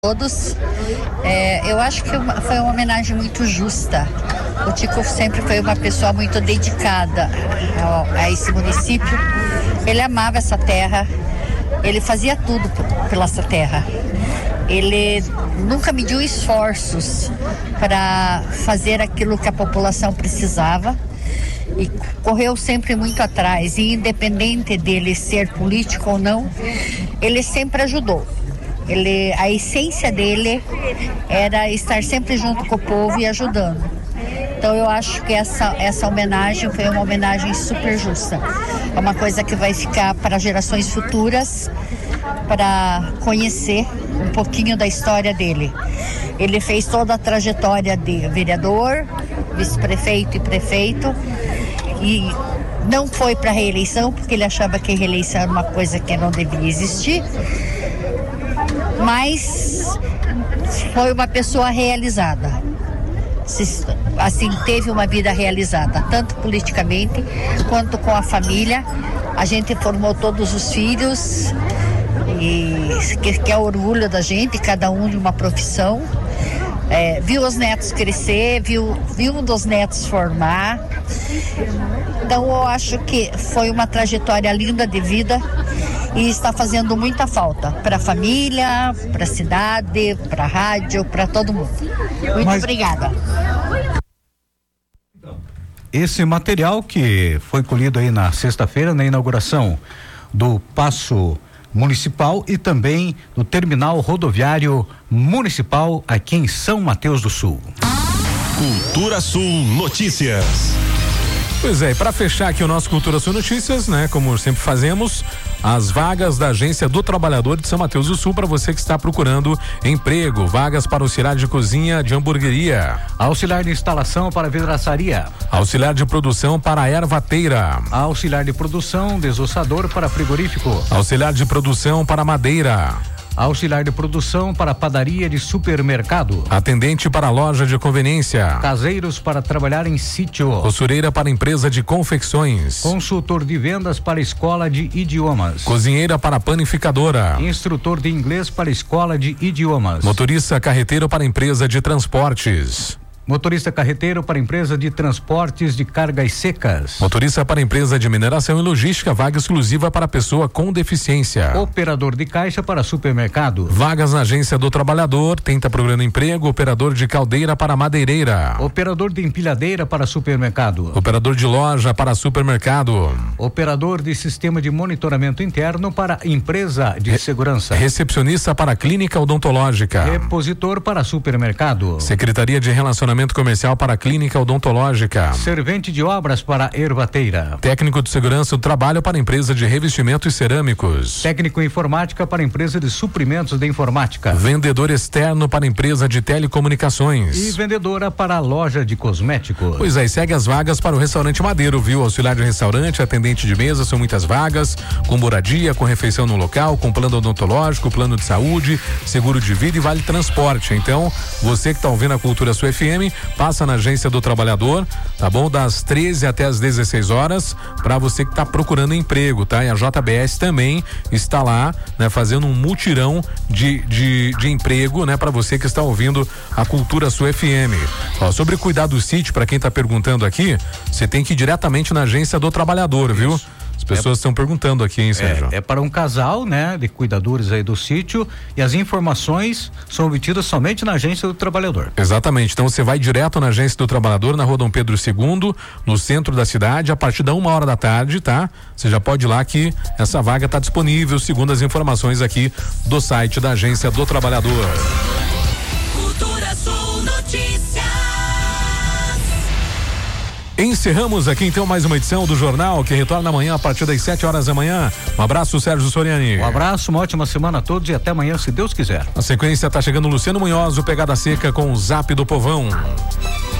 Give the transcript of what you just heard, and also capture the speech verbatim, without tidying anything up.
Todos, é, eu acho que foi uma homenagem muito justa. O Tico sempre foi uma pessoa muito dedicada ao, a esse município. Ele amava essa terra, ele fazia tudo pela essa terra. Ele nunca mediu esforços para fazer aquilo que a população precisava e correu sempre muito atrás. E independente dele ser político ou não, ele sempre ajudou. Ele, a essência dele era estar sempre junto com o povo e ajudando. Então eu acho que essa, essa homenagem foi uma homenagem super justa. É uma coisa que vai ficar para gerações futuras, para conhecer um pouquinho da história dele. Ele fez toda a trajetória de vereador, vice-prefeito e prefeito, e não foi para reeleição, porque ele achava que a reeleição era uma coisa que não devia existir. Mas foi uma pessoa realizada, assim, teve uma vida realizada, tanto politicamente quanto com a família. A gente formou todos os filhos, e que, que é orgulho da gente, cada um de uma profissão. É, viu os netos crescer, viu, viu um dos netos formar. Então eu acho que foi uma trajetória linda de vida e está fazendo muita falta para a família, para a cidade, para a rádio, para todo mundo. Muito Mas... obrigada. Esse material que foi colhido aí na sexta-feira, na inauguração do Paço Municipal e também do Terminal Rodoviário Municipal aqui em São Mateus do Sul. Cultura Sul Notícias. Pois é, para fechar aqui o nosso Cultura Sul Notícias, né? Como sempre fazemos, as vagas da Agência do Trabalhador de São Mateus do Sul para você que está procurando emprego, vagas para auxiliar de cozinha de hamburgueria, auxiliar de instalação para vidraçaria, auxiliar de produção para ervateira, auxiliar de produção, desossador para frigorífico, auxiliar de produção para madeira, auxiliar de produção para padaria de supermercado, atendente para loja de conveniência, caseiros para trabalhar em sítio, costureira para empresa de confecções, consultor de vendas para escola de idiomas, cozinheira para panificadora, instrutor de inglês para escola de idiomas, motorista carreteiro para empresa de transportes, motorista carreteiro para empresa de transportes de cargas secas, motorista para empresa de mineração e logística, vaga exclusiva para pessoa com deficiência, operador de caixa para supermercado, vagas na Agência do Trabalhador, tenta procurando emprego, operador de caldeira para madeireira, operador de empilhadeira para supermercado, operador de loja para supermercado, operador de sistema de monitoramento interno para empresa de Re- segurança, recepcionista para clínica odontológica, repositor para supermercado, Secretaria de Relacionamento Comercial para clínica odontológica, servente de obras para ervateira, técnico de segurança do trabalho para empresa de revestimento e cerâmicos, técnico em informática para empresa de suprimentos de informática, vendedor externo para empresa de telecomunicações e vendedora para loja de cosméticos. Pois é, segue as vagas para o restaurante Madeiro, viu? Auxiliar de restaurante, atendente de mesa, são muitas vagas, com moradia, com refeição no local, com plano odontológico, plano de saúde, seguro de vida e vale transporte. Então, você que está ouvindo a Cultura Sul F M, passa na Agência do Trabalhador, tá bom? Das treze até as dezesseis horas, para você que está procurando emprego, tá? E a J B S também está lá, né? Fazendo um mutirão de, de, de emprego, né? Para você que está ouvindo a Cultura Sul F M. Ó, sobre cuidar do sítio, para quem está perguntando aqui, você tem que ir diretamente na Agência do Trabalhador, viu? As pessoas estão é, perguntando aqui, hein, Sérgio? É, é para um casal, né, de cuidadores aí do sítio, e as informações são obtidas somente na Agência do Trabalhador. Exatamente, então você vai direto na Agência do Trabalhador, na Rua Dom Pedro segundo, no centro da cidade, a partir da uma hora da tarde, tá? Você já pode ir lá que essa vaga está disponível, segundo as informações aqui do site da Agência do Trabalhador. Cultura Sul Notícias. Encerramos aqui então mais uma edição do Jornal, que retorna amanhã a partir das sete horas da manhã. Um abraço, Sérgio Soriani. Um abraço, uma ótima semana a todos e até amanhã, se Deus quiser. Na sequência tá chegando Luciano Munhoz, o Pegada Seca com o Zap do Povão.